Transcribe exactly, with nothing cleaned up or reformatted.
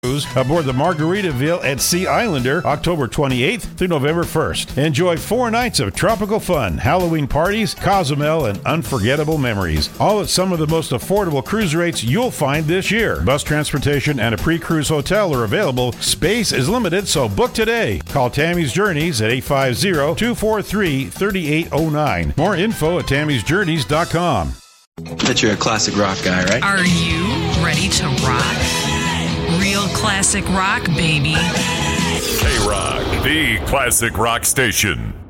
Cruise aboard the Margaritaville at Sea Islander, October twenty-eighth through November first. Enjoy four nights of tropical fun, Halloween parties, Cozumel, and unforgettable memories. All at some of the most affordable cruise rates you'll find this year. Bus transportation and a pre-cruise hotel are available. Space is limited, so book today. Call Tammy's Journeys at eight five zero, two four three, three eight zero nine. More info at tammys journeys dot com. Bet you're a classic rock guy, right? Are you ready to rock? Real classic rock, baby. K-Rock, the classic rock station.